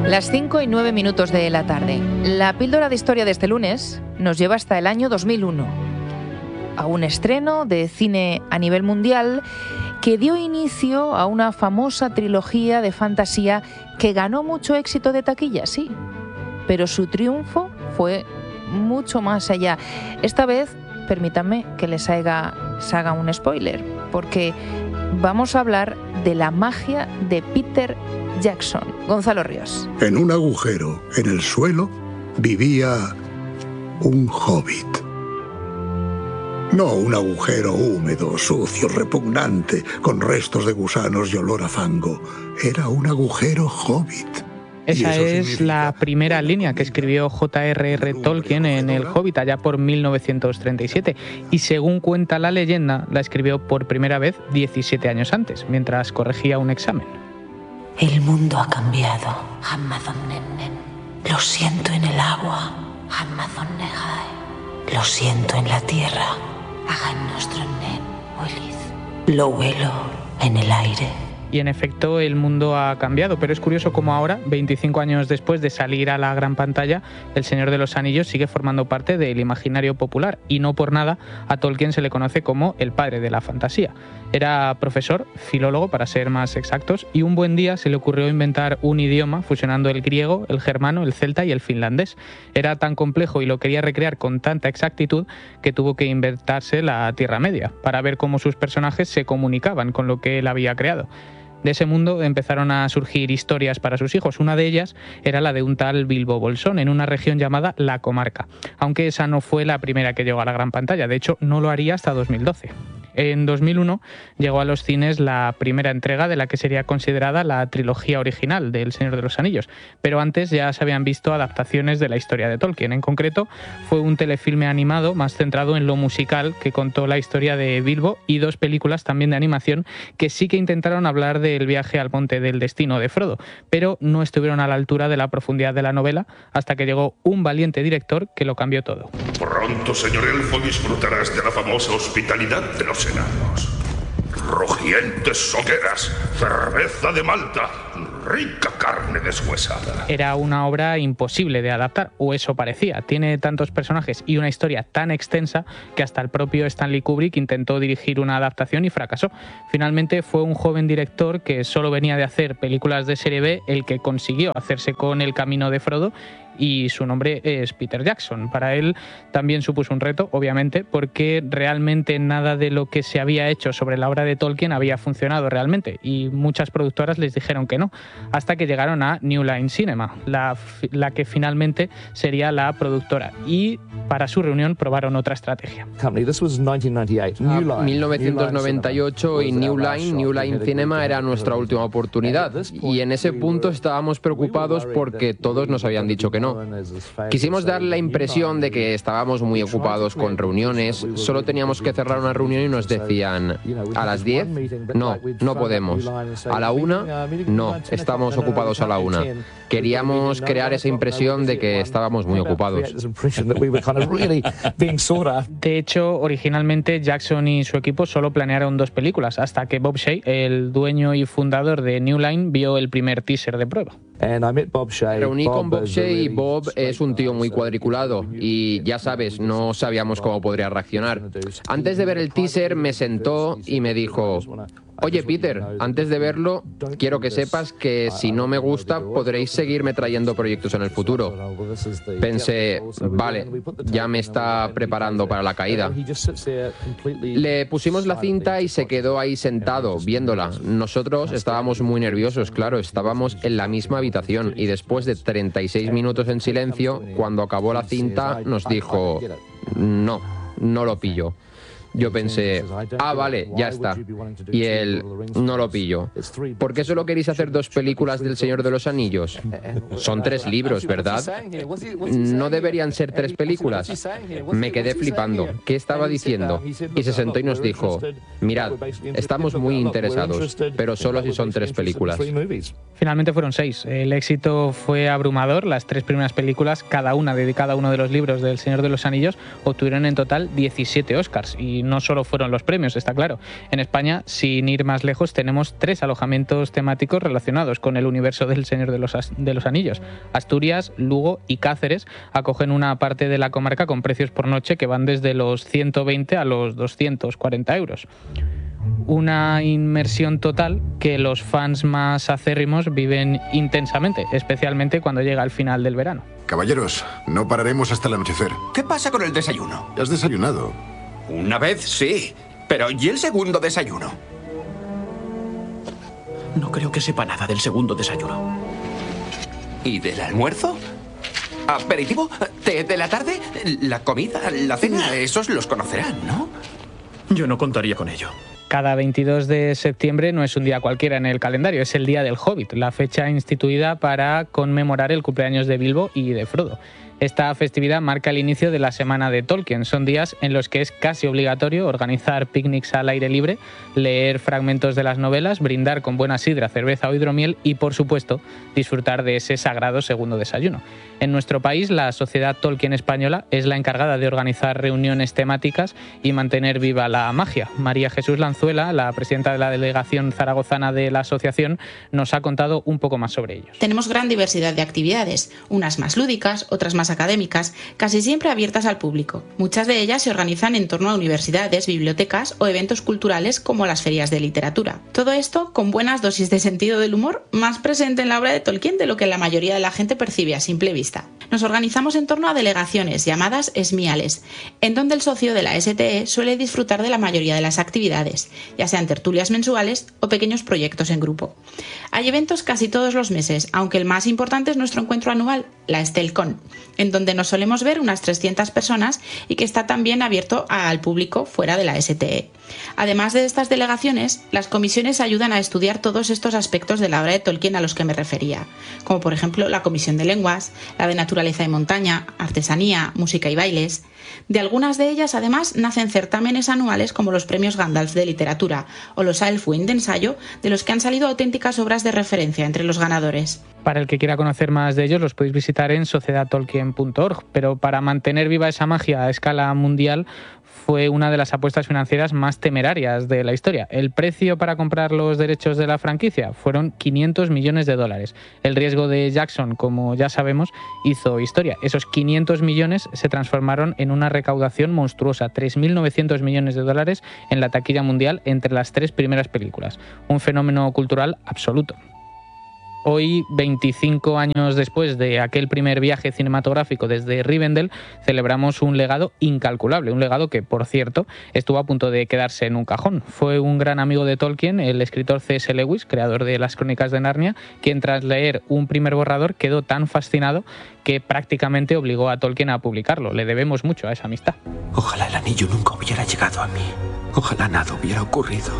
Las 5:09 de la tarde. La píldora de historia de este lunes nos lleva hasta el año 2001, a un estreno de cine a nivel mundial que dio inicio a una famosa trilogía de fantasía que ganó mucho éxito de taquilla, sí, pero su triunfo fue mucho más allá. Esta vez, permítanme que les haga un spoiler, porque vamos a hablar de la magia de Peter Jackson. Gonzalo Ríos. En un agujero en el suelo vivía un hobbit. No un agujero húmedo, sucio, repugnante, con restos de gusanos y olor a fango. Era un agujero hobbit. Esa es la primera línea que escribió J.R.R. Tolkien en El Hobbit allá por 1937 y según cuenta la leyenda la escribió por primera vez 17 años antes, mientras corregía un examen. El mundo ha cambiado. Lo siento en el agua. Lo siento en la tierra. Lo huelo en el aire. Y en efecto el mundo ha cambiado, pero es curioso cómo ahora, 25 años después de salir a la gran pantalla, El Señor de los Anillos sigue formando parte del imaginario popular y no por nada a Tolkien se le conoce como el padre de la fantasía. Era profesor, filólogo para ser más exactos, y un buen día se le ocurrió inventar un idioma fusionando el griego, el germano, el celta y el finlandés. Era tan complejo y lo quería recrear con tanta exactitud que tuvo que inventarse la Tierra Media para ver cómo sus personajes se comunicaban con lo que él había creado. De ese mundo empezaron a surgir historias para sus hijos. Una de ellas era la de un tal Bilbo Bolsón en una región llamada La Comarca, aunque esa no fue la primera que llegó a la gran pantalla, de hecho no lo haría hasta 2012. En 2001 llegó a los cines la primera entrega de la que sería considerada la trilogía original de El Señor de los Anillos, pero antes ya se habían visto adaptaciones de la historia de Tolkien. En concreto, fue un telefilme animado más centrado en lo musical que contó la historia de Bilbo y dos películas también de animación que sí que intentaron hablar del viaje al Monte del Destino de Frodo, pero no estuvieron a la altura de la profundidad de la novela hasta que llegó un valiente director que lo cambió todo. Pronto, señor Elfo, disfrutarás de la famosa hospitalidad de los enanos. Rugientes hogueras, cerveza de Malta, rica carne deshuesada. Era una obra imposible de adaptar, o eso parecía. Tiene tantos personajes y una historia tan extensa que hasta el propio Stanley Kubrick intentó dirigir una adaptación y fracasó. Finalmente fue un joven director que solo venía de hacer películas de serie B el que consiguió hacerse con El Camino de Frodo, y su nombre es Peter Jackson. Para él también supuso un reto, obviamente, porque realmente nada de lo que se había hecho sobre la obra de Tolkien había funcionado realmente y muchas productoras les dijeron que no, hasta que llegaron a New Line Cinema, la que finalmente sería la productora, y para su reunión probaron otra estrategia. 1998 y New Line Cinema era nuestra última oportunidad y en ese punto estábamos preocupados porque todos nos habían dicho que no. Quisimos dar la impresión de que estábamos muy ocupados con reuniones, solo teníamos que cerrar una reunión y nos decían: ¿a las 10? No, no podemos. ¿A la 1? No, estamos ocupados a la 1. Queríamos crear esa impresión de que estábamos muy ocupados. De hecho, originalmente Jackson y su equipo solo planearon 2 películas, hasta que Bob Shaye, el dueño y fundador de New Line, vio el primer teaser de prueba. Reuní con Bob Shaye y Bob es un tío muy cuadriculado y ya sabes, no sabíamos cómo podría reaccionar. Antes de ver el teaser me sentó y me dijo: oye Peter, antes de verlo quiero que sepas que si no me gusta podréis seguirme trayendo proyectos en el futuro. Pensé, vale, ya me está preparando para la caída. Le pusimos la cinta y se quedó ahí sentado viéndola. Nosotros estábamos muy nerviosos, claro, estábamos en la misma habitación y después de 36 minutos en silencio, cuando acabó la cinta nos dijo: no lo pillo. Yo pensé, vale, ya está. Y él, no lo pillo. ¿Por qué solo queréis hacer 2 películas del Señor de los Anillos? Son 3 libros, ¿verdad? ¿No deberían ser 3 películas? Me quedé flipando. ¿Qué estaba diciendo? Y se sentó y nos dijo: mirad, estamos muy interesados, pero solo si son 3 películas. Finalmente fueron 6. El éxito fue abrumador. Las 3 primeras películas, cada una dedicada a uno de los libros del Señor de los Anillos, obtuvieron en total 17 Oscars. Y no solo fueron los premios, está claro. En España, sin ir más lejos, tenemos 3 alojamientos temáticos relacionados con el universo del Señor de los Anillos. Asturias, Lugo y Cáceres acogen una parte de la comarca con precios por noche que van desde los 120 a los 240 euros. Una inmersión total que los fans más acérrimos viven intensamente, especialmente cuando llega el final del verano. Caballeros, no pararemos hasta el anochecer. ¿Qué pasa con el desayuno? ¿Has desayunado? Una vez sí, pero ¿y el segundo desayuno? No creo que sepa nada del segundo desayuno. ¿Y del almuerzo? ¿Aperitivo? ¿Té de la tarde? ¿La comida? ¿La cena? Esos los conocerán, ¿no? Yo no contaría con ello. Cada 22 de septiembre no es un día cualquiera en el calendario, es el Día del Hobbit, la fecha instituida para conmemorar el cumpleaños de Bilbo y de Frodo. Esta festividad marca el inicio de la Semana de Tolkien. Son días en los que es casi obligatorio organizar picnics al aire libre, leer fragmentos de las novelas, brindar con buena sidra, cerveza o hidromiel y, por supuesto, disfrutar de ese sagrado segundo desayuno. En nuestro país, la Sociedad Tolkien Española es la encargada de organizar reuniones temáticas y mantener viva la magia. María Jesús Lanzuela, la presidenta de la delegación zaragozana de la asociación, nos ha contado un poco más sobre ellos. Tenemos gran diversidad de actividades, unas más lúdicas, otras más académicas, casi siempre abiertas al público. Muchas de ellas se organizan en torno a universidades, bibliotecas o eventos culturales como las ferias de literatura. Todo esto con buenas dosis de sentido del humor, más presente en la obra de Tolkien de lo que la mayoría de la gente percibe a simple vista. Nos organizamos en torno a delegaciones llamadas esmiales, en donde el socio de la STE suele disfrutar de la mayoría de las actividades, ya sean tertulias mensuales o pequeños proyectos en grupo. Hay eventos casi todos los meses, aunque el más importante es nuestro encuentro anual, la Estelcon, en donde nos solemos ver unas 300 personas y que está también abierto al público fuera de la STE. Además de estas delegaciones, las comisiones ayudan a estudiar todos estos aspectos de la obra de Tolkien a los que me refería, como por ejemplo la Comisión de Lenguas, la de Naturaleza y Montaña, Artesanía, Música y Bailes. De algunas de ellas, además, nacen certámenes anuales como los premios Gandalf de literatura o los Elfwine de ensayo, de los que han salido auténticas obras de referencia entre los ganadores. Para el que quiera conocer más de ellos, los podéis visitar en sociedadtolkien.org, pero para mantener viva esa magia a escala mundial fue una de las apuestas financieras más temerarias de la historia. El precio para comprar los derechos de la franquicia fueron $500 millones. El riesgo de Jackson, como ya sabemos, hizo historia. Esos 500 millones se transformaron en una recaudación monstruosa, $3.900 millones en la taquilla mundial entre las 3 primeras películas. Un fenómeno cultural absoluto. Hoy, 25 años después de aquel primer viaje cinematográfico desde Rivendell, celebramos un legado incalculable, un legado que, por cierto, estuvo a punto de quedarse en un cajón. Fue un gran amigo de Tolkien, el escritor C.S. Lewis, creador de las Crónicas de Narnia, quien tras leer un primer borrador quedó tan fascinado que prácticamente obligó a Tolkien a publicarlo. Le debemos mucho a esa amistad. Ojalá el anillo nunca hubiera llegado a mí. Ojalá nada hubiera ocurrido.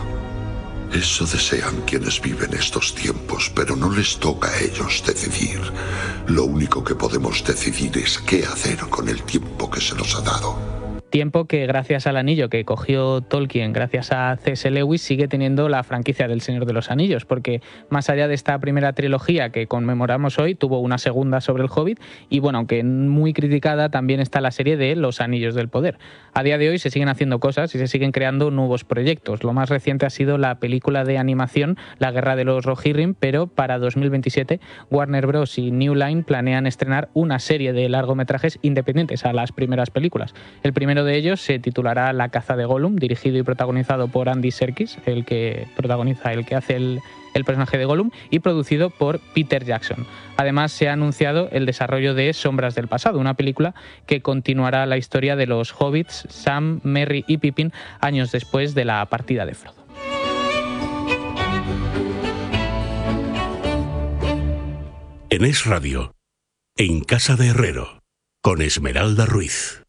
Eso desean quienes viven estos tiempos, pero no les toca a ellos decidir. Lo único que podemos decidir es qué hacer con el tiempo que se nos ha dado. Tiempo que, gracias al anillo que cogió Tolkien, gracias a C.S. Lewis, sigue teniendo la franquicia del Señor de los Anillos, porque más allá de esta primera trilogía que conmemoramos hoy, tuvo una segunda sobre el Hobbit y, bueno, aunque muy criticada, también está la serie de Los Anillos del Poder. A día de hoy se siguen haciendo cosas y se siguen creando nuevos proyectos. Lo más reciente ha sido la película de animación La Guerra de los Rohirrim, pero para 2027 Warner Bros. Y New Line planean estrenar una serie de largometrajes independientes a las primeras películas. El primero de ellos se titulará La caza de Gollum, dirigido y protagonizado por Andy Serkis, el que hace el personaje de Gollum, y producido por Peter Jackson. Además, se ha anunciado el desarrollo de Sombras del pasado, una película que continuará la historia de los hobbits Sam, Merry y Pippin años después de la partida de Frodo. En Es Radio, En Casa de Herrero, con Esmeralda Ruiz.